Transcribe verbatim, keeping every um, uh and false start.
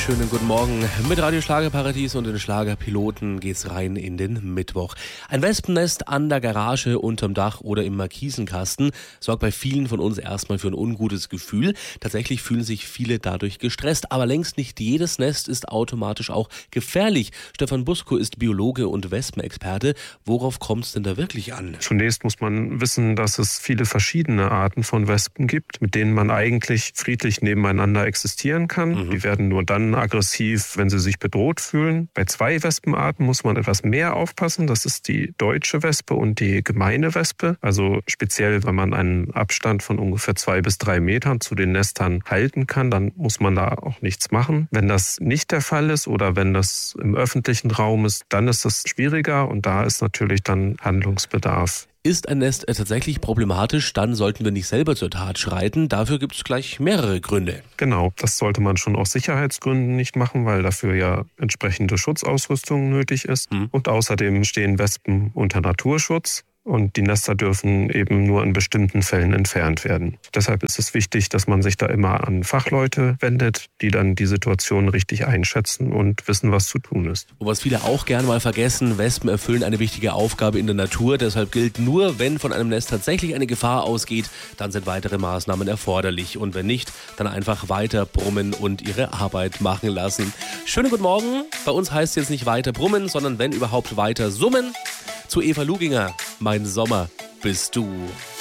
Schönen guten Morgen. Mit Radio Schlagerparadies und den Schlagerpiloten geht's rein in den Mittwoch. Ein Wespennest an der Garage, unterm Dach oder im Markisenkasten sorgt bei vielen von uns erstmal für ein ungutes Gefühl. Tatsächlich fühlen sich viele dadurch gestresst, aber längst nicht jedes Nest ist automatisch auch gefährlich. Stefan Busko ist Biologe und Wespenexperte. Worauf kommt es denn da wirklich an? Zunächst muss man wissen, dass es viele verschiedene Arten von Wespen gibt, mit denen man eigentlich friedlich nebeneinander existieren kann. Mhm. Die werden nur dann aggressiv, wenn sie sich bedroht fühlen. Bei zwei Wespenarten muss man etwas mehr aufpassen. Das ist die deutsche Wespe und die gemeine Wespe. Also speziell, wenn man einen Abstand von ungefähr zwei bis drei Metern zu den Nestern halten kann, dann muss man da auch nichts machen. Wenn das nicht der Fall ist oder wenn das im öffentlichen Raum ist, dann ist das schwieriger und da ist natürlich dann Handlungsbedarf. Ist ein Nest tatsächlich problematisch, dann sollten wir nicht selber zur Tat schreiten. Dafür gibt es gleich mehrere Gründe. Genau, das sollte man schon aus Sicherheitsgründen nicht machen, weil dafür ja entsprechende Schutzausrüstung nötig ist. Hm. Und außerdem stehen Wespen unter Naturschutz. Und die Nester dürfen eben nur in bestimmten Fällen entfernt werden. Deshalb ist es wichtig, dass man sich da immer an Fachleute wendet, die dann die Situation richtig einschätzen und wissen, was zu tun ist. Und was viele auch gerne mal vergessen, Wespen erfüllen eine wichtige Aufgabe in der Natur. Deshalb gilt nur, wenn von einem Nest tatsächlich eine Gefahr ausgeht, dann sind weitere Maßnahmen erforderlich. Und wenn nicht, dann einfach weiter brummen und ihre Arbeit machen lassen. Schönen guten Morgen. Bei uns heißt es jetzt nicht weiter brummen, sondern wenn überhaupt weiter summen. Zu Eva Luginger, mein Sommer bist du.